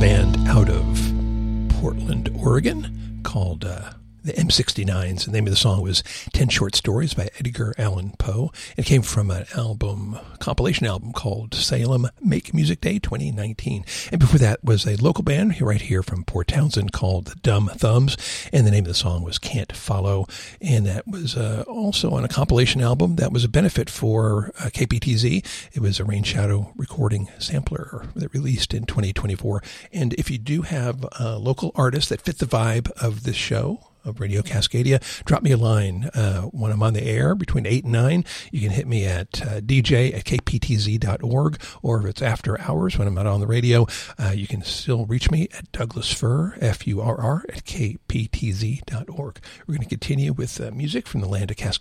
band out of Portland, Oregon, called the M69s. The name of the song was 10 Short Stories by Edgar Allan Poe. It came from an compilation album called Salem Make Music Day 2019. And before that was a local band right here from Port Townsend called the Dumb Thumbs. And the name of the song was Can't Follow. And that was also on a compilation album that was a benefit for KPTZ. It was a Rain Shadow recording sampler that released in 2024. And if you do have local artists that fit the vibe of this show, of Radio Cascadia, drop me a line when I'm on the air between 8 and 9. You can hit me at dj@kptz.org, or if it's after hours when I'm not on the radio, you can still reach me at Douglas Furr, Furr, at kptz.org. We're going to continue with music from the land of Cascadia.